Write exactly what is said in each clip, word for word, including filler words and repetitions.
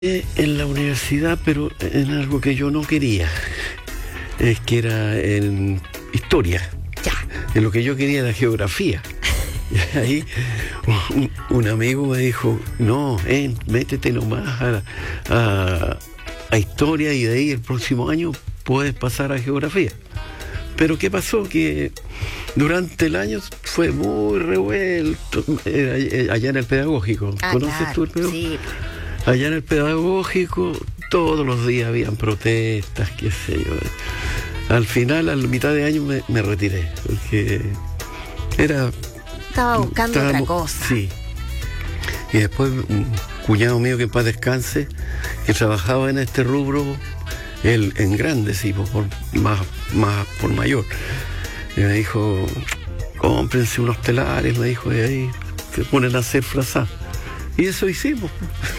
En la universidad, pero en algo que yo no quería, es que era en historia. Ya. En lo que yo quería era geografía. Y ahí un, un amigo me dijo, no, eh, métete nomás a, a, a historia y de ahí el próximo año puedes pasar a geografía. Pero ¿qué pasó? Que durante el año fue muy revuelto, era allá en el pedagógico. Ah, ¿Conoces claro, tú el pedagógico? sí. Allá en el pedagógico todos los días habían protestas, qué sé yo. Al final, a la mitad de año me, me retiré, porque era... Estaba buscando otra cosa. Sí. Y después un cuñado mío, que en paz descanse, que trabajaba en este rubro, él en grande, sí, por, más, más por mayor. Y me dijo, cómprense unos telares, me dijo, y ahí se ponen a hacer frazada. Y eso hicimos.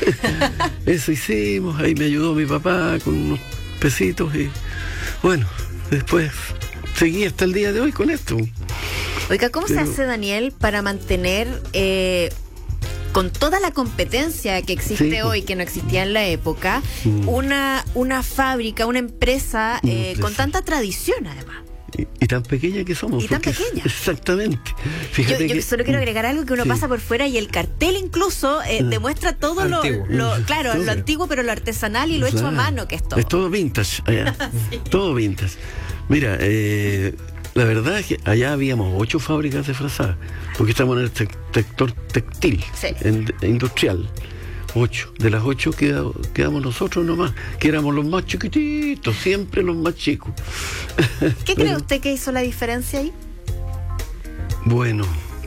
Eso hicimos. Ahí me ayudó mi papá con unos pesitos. Y bueno, después seguí hasta el día de hoy con esto. Oiga, ¿cómo Pero... se hace, Daniel, para mantener, eh, con toda la competencia que existe sí, hoy, que no existía en la época, mm. una, una fábrica, una empresa eh, mm, con tanta tradición, además? Y, y tan pequeña que somos. Y tan porque, pequeña. Exactamente. Fíjate Yo, yo que, solo quiero agregar algo, que uno sí. pasa por fuera y el cartel incluso eh, demuestra todo lo, lo, claro, Todo. lo antiguo, pero lo artesanal y lo Claro. hecho a mano que es todo. Es todo vintage allá. Sí. Todo vintage. Mira, eh, la verdad es que allá habíamos ocho fábricas de frazadas, porque estamos en el te- sector textil, Sí. en, industrial. Ocho. De las ocho queda, quedamos nosotros nomás, que éramos los más chiquititos, siempre los más chicos. ¿Qué cree usted que hizo la diferencia ahí? Bueno,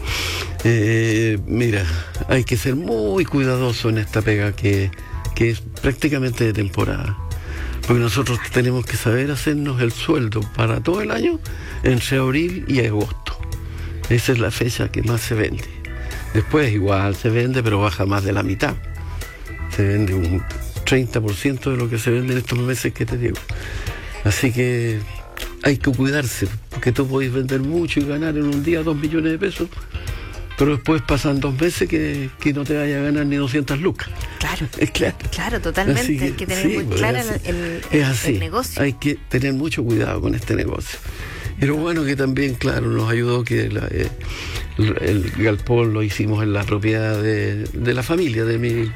eh, mira, hay que ser muy cuidadoso en esta pega que, que es prácticamente de temporada. Porque nosotros tenemos que saber hacernos el sueldo para todo el año entre abril y agosto. Esa es la fecha que más se vende. Después igual se vende, pero baja más de la mitad. Se vende un treinta por ciento de lo que se vende en estos meses que te digo. Así que hay que cuidarse, porque tú podés vender mucho y ganar en un día dos millones de pesos, pero después pasan dos meses que, que no te vaya a ganar ni doscientas lucas. Claro, Es claro. claro, totalmente. Que, hay que tener sí, muy pues, clara es así. el, el, es así. el negocio. Hay que tener mucho cuidado con este negocio. Y lo bueno que también, claro, nos ayudó que la, eh, el, el galpón lo hicimos en la propiedad de, de la familia, de mi...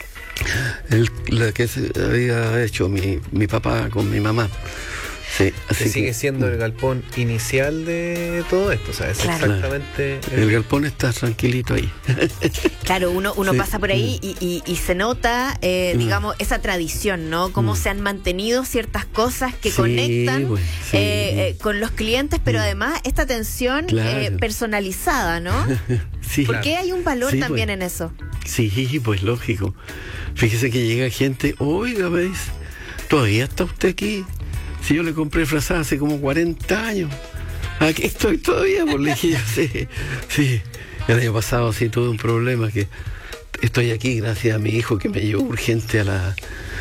El, la que se había hecho mi, mi papá con mi mamá. Sí, así que sigue que, siendo el galpón inicial de todo esto, o sea, es Claro. exactamente el galpón está tranquilito ahí. Claro, uno, uno Sí. pasa por ahí y, y, y se nota, eh, Mm. digamos, esa tradición, ¿no? Cómo Mm. se han mantenido ciertas cosas que Sí, conectan pues, sí. eh, eh, con los clientes, pero Mm. además esta atención Claro. eh, personalizada, ¿no? Sí, Porque hay un valor Sí, también pues. en eso. sí, pues lógico. Fíjese que llega gente, oiga, ¿veis? ¿Todavía está usted aquí? Si yo le compré frazada hace como cuarenta años. Aquí estoy todavía, por le dije yo, sí, sí. El año pasado sí tuve un problema, que estoy aquí gracias a mi hijo, que me llevó urgente a la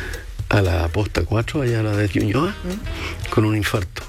a la posta cuatro, allá a la de Ñuñoa, con un infarto.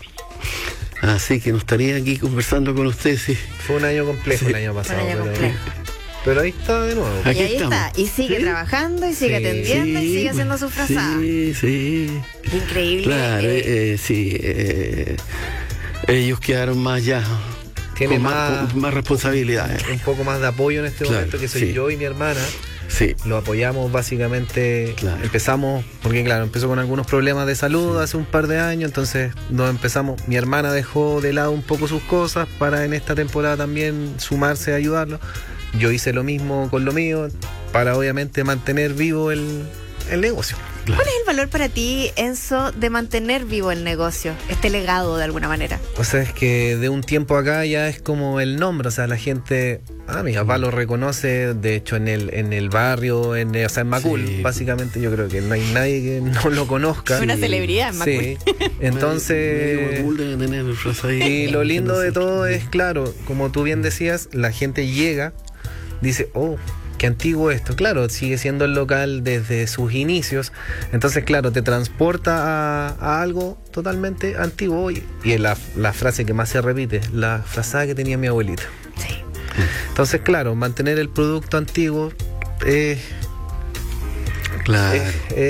Así que no estaría aquí conversando con usted, sí. fue un año complejo Sí. el año pasado, Un año pero, complejo. pero ahí está de nuevo. Aquí y ahí estamos. está, y sigue Sí. trabajando y sigue Sí. atendiendo y sigue Sí, haciendo su frazada. Sí, sí. Increíble. Claro, eh, eh, eh, sí. eh, ellos quedaron más ya. Tiene con más- con más responsabilidades. Un poco más de apoyo en este Claro, momento, que soy sí. yo y mi hermana. Sí. Lo apoyamos básicamente, Claro. empezamos, porque claro, empezó con algunos problemas de salud hace un par de años, entonces nos empezamos, mi hermana dejó de lado un poco sus cosas para en esta temporada también sumarse a ayudarlo. Yo hice lo mismo con lo mío, para obviamente mantener vivo el, el negocio. Claro. ¿Cuál es el valor para ti, Enzo, de mantener vivo el negocio, este legado de alguna manera? O sea, es que de un tiempo acá ya es como el nombre, o sea, la gente, ah, mi papá lo reconoce, de hecho en el en el barrio, en, o sea, en Macul, Sí. básicamente yo creo que no hay nadie que no lo conozca. Una celebridad en Macul. Sí, entonces... Medio Macul debe tener el frazada ahí. Y lo lindo de todo Sí. es, claro, como tú bien decías, la gente llega, dice, oh, qué antiguo esto. Claro, sigue siendo el local desde sus inicios. Entonces, claro, te transporta a, a algo totalmente antiguo. Y, y es la, la frase que más se repite, la frazada que tenía mi abuelita. Sí. Entonces, claro, mantener el producto antiguo es Claro. Eh, eh,